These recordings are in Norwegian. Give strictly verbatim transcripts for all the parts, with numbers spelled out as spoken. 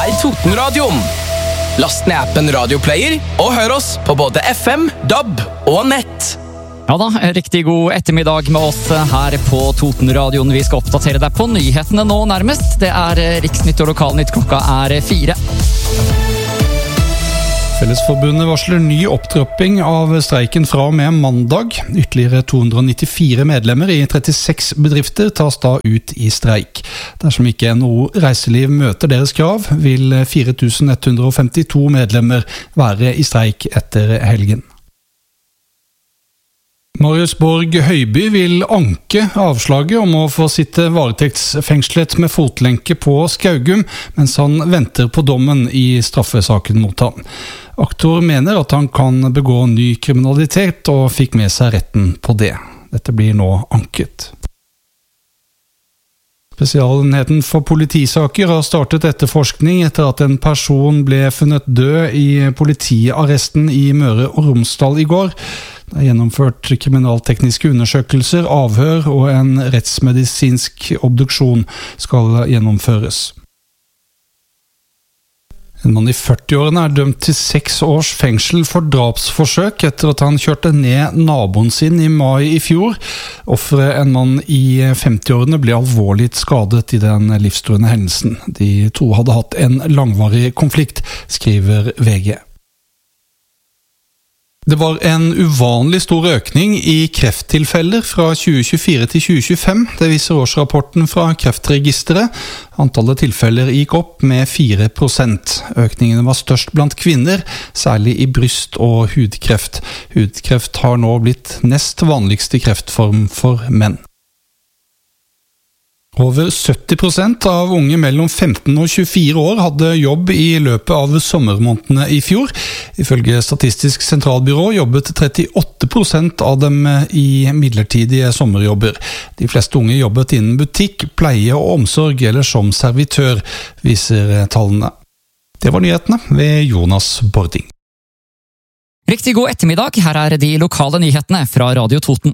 er Totenradioen. Last ned appen Radioplayer og hør oss på både F M, D A B og nett. Ja da, riktig god ettermiddag med oss her på Totenradioen. Vi skal oppdatere deg på nyhetene nå nærmest. Det er Riksnytt og Lokalnytt, klokka er fire. Fellesforbundet varsler ny opptrapping av streiken fra og med mandag. Ytterligere to hundre nittifire medlemmer i trettiseks bedrifter tas da ut i streik. Dersom ikke N H O Reiseliv møter deres krav, vil fire tusen ett hundre femtito medlemmer være i streik etter helgen. Marius Borg Høiby vil anke avslaget om å få sitte varetektsfengslet med fotlenke på Skaugum, mens han venter på dommen i straffesaken mot ham. Aktor mener at han kan begå ny kriminalitet og fikk med seg retten på det. Dette blir nå anket. Spesialenheten for politisaker har startet etterforskning etter at en person ble funnet død i politiarresten i Møre og Romsdal i går. Det er gjennomført kriminaltekniske undersøkelser, avhør og en rettsmedisinsk obduksjon skal gjennomføres. En mann i førtiårene er dømt til seks års fengsel for drapsforsøk etter at han kjørte ned naboen sin i mai i fjor. Offeret, en mann i femtiårene, ble alvorlig skadet i den livstruende hendelsen. De to hadde hatt en langvarig konflikt, skriver V G. Det var en uvanlig stor økning i krefttilfeller fra tjue tjuefire til tjue tjuefem. Det viser årsrapporten fra Kreftregisteret. Antallet tilfeller gikk opp med fire prosent. Økningene var størst blant kvinner, særlig i bryst- og hudkreft. Hudkreft har nå blitt nest vanligste kreftform for menn. Over sytti prosent av unge mellom femten og tjuefire år hadde jobb i løpet av sommermånedene i fjor. Ifølge Statistisk sentralbyrå jobbet trettiåtte prosent av dem i midlertidige sommerjobber. De fleste unge jobbet innen butikk, pleie og omsorg eller som servitør, viser tallene. Det var nyhetene ved Jonas Bording. Riktig god ettermiddag, her er de lokale nyhetene fra Radio Toten.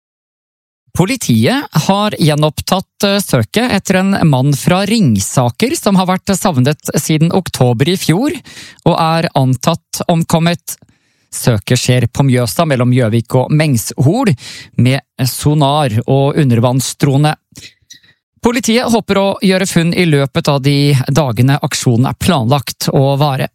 Politiet har gjenopptatt søket etter en mann fra Ringsaker som har vært savnet siden oktober i fjor, og er antatt omkommet. Søket skjer på Mjøsa mellom Gjøvik og Mengshol, med sonar og undervannsdrone. Politiet håper å gjøre funn i løpet av de dagene aksjonen er planlagt å vare.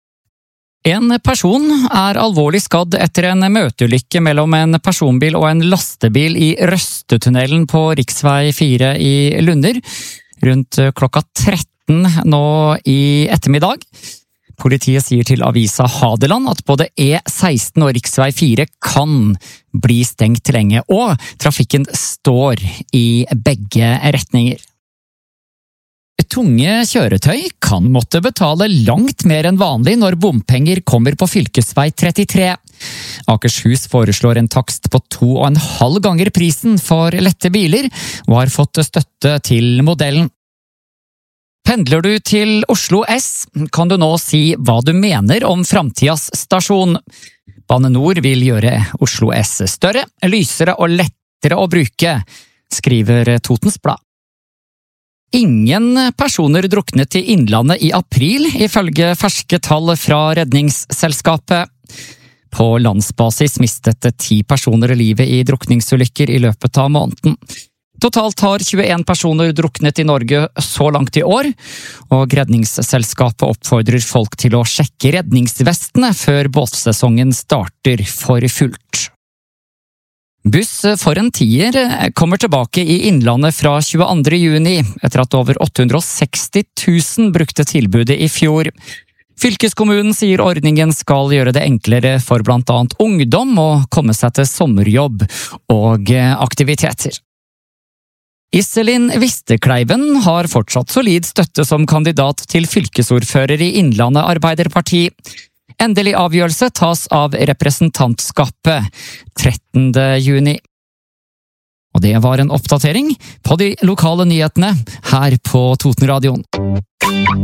En person er alvorlig skadd etter en møteulykke mellom en personbil og en lastebil i Røstetunnelen på riksvei fire i Lunder, rundt klokka tretten nå i ettermiddag. Politiet sier til avisa Hadeland at både E seksten og riksvei fire kan bli stengt lenge, og trafikken står i begge retninger. Tunge kjøretøy kan måtte betale langt mer enn vanlig når bompenger kommer på fylkesvei trettitre. Akershus foreslår en takst på to og en halv ganger prisen for lette biler, og har fått støtte til modellen. Pendler du til Oslo S, kan du nå si hva du mener om framtidas stasjon. Bane Nor vil gjøre Oslo S større, lysere og lettere å bruke, skriver Totens Blad. Ingen personer druknet i Innlandet i april, ifølge ferske tall fra Redningsselskapet. På landsbasis mistet ti personer livet i drukningsulykker i løpet av måneden. Totalt har tjueen personer druknet i Norge så langt i år, og Redningsselskapet oppfordrer folk til å sjekke redningsvestene før båtsesongen starter for fullt. Buss for en tier kommer tilbake i Innlandet fra tjueandre juni, etter at over åtte hundre seksti tusen brukte tilbudet i fjor. Fylkeskommunen sier ordningen skal gjøre det enklere for blant annet ungdom å komme seg til sommerjobb og aktiviteter. Iselin Vistekleiven har fortsatt solid støtte som kandidat til fylkesordfører i Innlandet Arbeiderparti. Endelig avgjørelse tas av representantskapet trettende juni. Og det var en oppdatering på de lokale nyhetene her på Totenradioen.